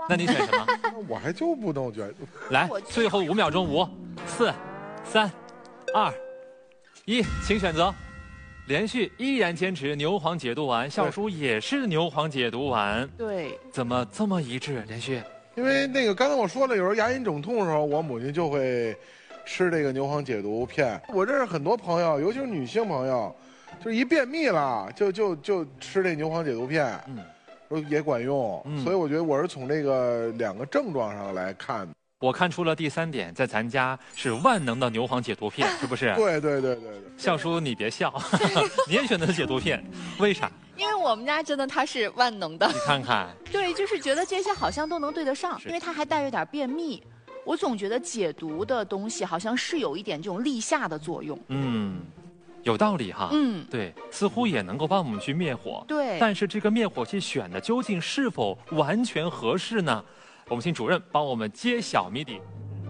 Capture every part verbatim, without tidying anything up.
那你选什么？ 我还就不能选。 来，最后五秒钟，五、四、三、二、一，请选择。连续依然坚持牛黄解毒丸，笑叔也是牛黄解毒丸。 对， 怎么这么一致？连续， 因为那个刚才我说了，有时候牙龈肿痛的时候，我母亲就会吃这个牛黄解毒片。我认识很多朋友，尤其是女性朋友，就是一便秘了，就就就吃这牛黄解毒片，嗯，也管用。嗯、所以我觉得我是从这个两个症状上来看的。 我看出了第三点，在咱家是万能的牛黄解毒片，是不是？ 对对对对对。 笑叔，你别笑，你也选择解毒片，为啥？ 因为我们家真的它是万能的。 你看看。 对，就是觉得这些好像都能对得上，因为它还带着点便秘。我总觉得解毒的东西好像是有一点这种立下的作用。 嗯。有道理哈，嗯，对，似乎也能够帮我们去灭火， 对。 但是这个灭火器选的究竟是否完全合适呢？我们请主任帮我们揭晓谜底。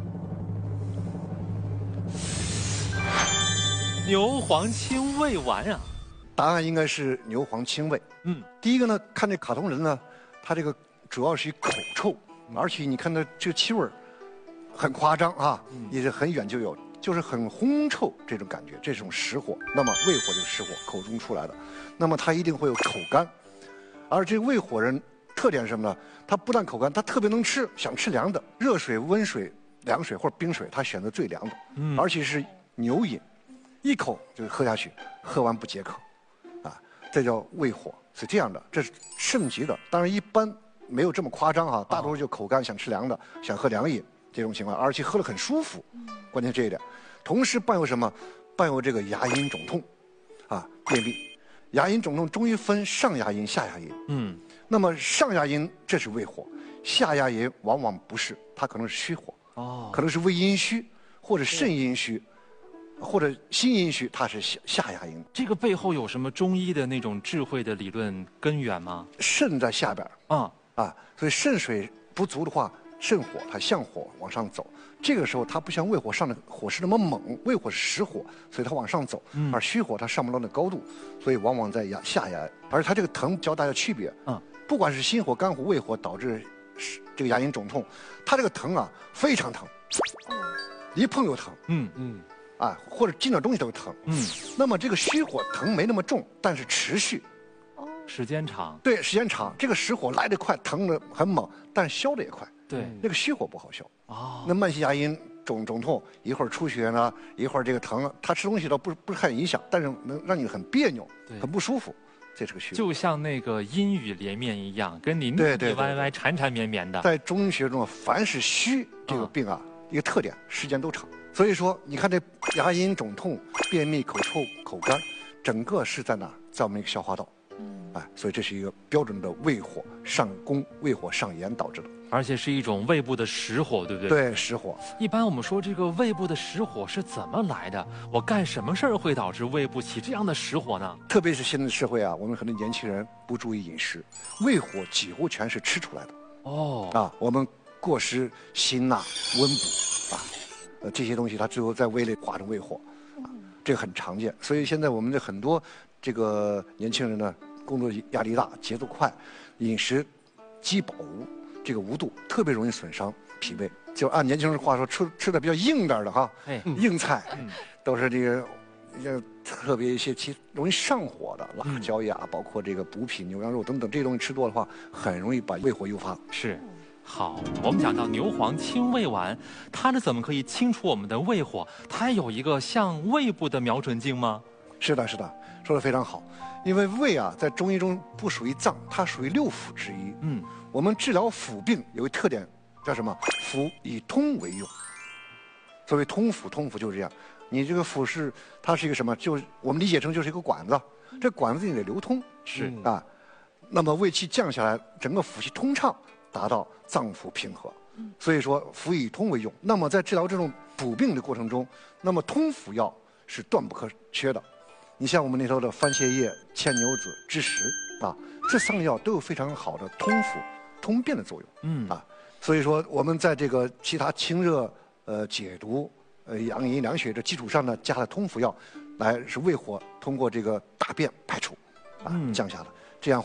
牛黄清胃丸啊， 答案应该是牛黄清胃。嗯，第一个呢，看这卡通人呢，他这个主要是以口臭，而且你看他这个气味很夸张啊，也是很远就有。就是很烘臭这种感觉，这种实火，那么胃火就是实火，口中出来的，那么它一定会有口干，而这个胃火人特点是什么呢？他不但口干，他特别能吃，想吃凉的，热水、温水、凉水或者冰水，他选择最凉的，嗯，而且是牛饮，一口就喝下去，喝完不解渴，啊，这叫胃火，是这样的，这是盛极的，当然一般没有这么夸张哈，大多数就口干想吃凉的，想喝凉饮。这种情况，而且喝了很舒服，关键这一点，同时伴有什么？伴有这个牙龈肿痛，啊，便秘。牙龈肿痛中医分上牙龈、下牙龈。嗯，那么上牙龈这是胃火，下牙龈往往不是，它可能是虚火。哦，可能是胃阴虚，或者肾阴虚，或者心阴虚，它是下下牙龈。 这个背后有什么中医的那种智慧的理论根源吗？ 肾在下边啊啊，所以肾水不足的话。肾火它向火往上走，这个时候它不像胃火上的火势那么猛，胃火是实火，所以它往上走，嗯、而虚火它上不到那高度，所以往往在牙下牙，而它这个疼教大家区别，嗯，不管是心火、肝火、胃火导致这个牙龈肿痛，它这个疼啊非常疼，一碰就疼，嗯嗯，啊或者进点东西都疼，嗯，那么这个虚火疼没那么重，但是持续。 时间长， 对，时间长，这个实火来得快，疼得很猛，但消得也快。 对， 那个虚火不好消。哦，那慢性牙龈肿肿痛，一会儿出血呢，一会儿这个疼，它吃东西倒不不是很影响，但是能让你很别扭，很不舒服，这是个虚火。 就像那个阴雨连绵一样，跟你腻腻歪歪、缠缠绵绵的。 在中医学中，凡是虚这个病啊，一个特点，时间都长。所以说，你看这牙龈肿痛、便秘、口臭、口干，整个是在哪？在我们一个消化道。哎，所以这是一个标准的胃火上攻、胃火上炎导致的， 而且是一种胃部的实火，对不对？ 对，实火。 一般我们说这个胃部的实火是怎么来的？我干什么事儿会导致胃部起这样的实火呢？ 特别是现在社会啊，我们很多年轻人不注意饮食，胃火几乎全是吃出来的。哦，啊，我们过食辛辣、温补啊，呃，这些东西它最后在胃里化成胃火，啊，这个很常见。所以现在我们的很多这个年轻人呢。工作压力大，节奏快，饮食饥饱无这个无度，特别容易损伤脾胃。就按年轻人话说，吃吃的比较硬点的哈，哎、硬菜，嗯、都是这个，要特别一些其容易上火的辣椒呀，嗯、包括这个补品、牛羊肉等等这些东西吃多的话，很容易把胃火诱发。 是。好，我们讲到牛黄清胃丸，它是怎么可以清除我们的胃火？它有一个向胃部的瞄准镜吗？ 是的，是的，说得非常好。因为胃啊，在中医中不属于脏，它属于六腑之一。嗯，我们治疗腑病有一特点，叫什么？腑以通为用。所谓通腑，通腑就是这样。你这个腑是它是一个什么？就是我们理解成就是一个管子，这管子你得流通。是啊，那么胃气降下来，整个腑气通畅，达到脏腑平和。所以说腑以通为用。那么在治疗这种补病的过程中，那么通腑药是断不可缺的。你像我们那头的番茄叶、牵牛子、枳实啊，这三个药都有非常好的通腑、通便的作用。嗯啊，所以说我们在这个其他清热、呃解毒、呃养阴凉血的基础上呢，加了通腑药，来使胃火通过这个大便排出，啊降下来。这样的话，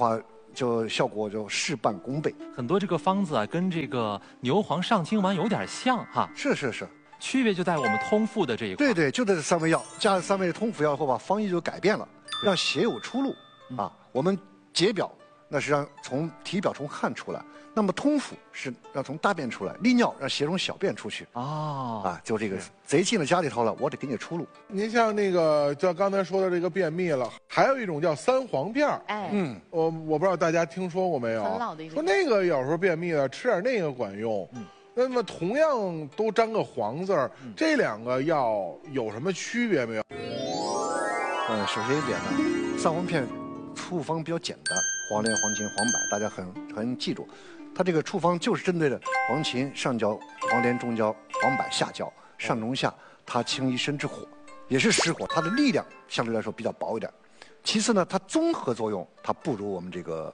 就效果就事半功倍。 很多这个方子啊，跟这个牛黄上清丸有点像哈。 是是是， 区别就在我们通腹的这一块。 对对，就这三味药，加了三味通腑药后，把方义就改变了，让血有出路啊。我们解表那是让从体表从汗出来，那么通腑是让从大便出来，利尿让血从小便出去。 哦， 啊，就这个贼进了家里头了，我得给你出路。 您像那个，就刚才说的这个便秘了，还有一种叫三黄片儿。 哎， 嗯，我我不知道大家听说过没有？ 很老的一个说那个有时候便秘了，吃点那个管用。嗯，那么同样都沾个黄字儿， 嗯、 这两个药有什么区别没有？ 呃，首先一点呢，三黄片处方比较简单，黄连、黄芩、黄柏，大家很很记住。它这个处方就是针对的黄芩上焦、黄连中焦、黄柏下焦，上中下，它清一身之火，也是实火，它的力量相对来说比较薄一点。其次呢，它综合作用它不如我们这个